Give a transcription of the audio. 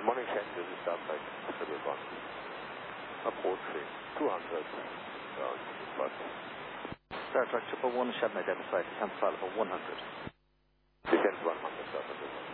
Good morning, Ken. This is Starflight Schedule 1. Port 3, 200, plus. Star Trek 111, Shannon identified, descent file for 100. Descent 100,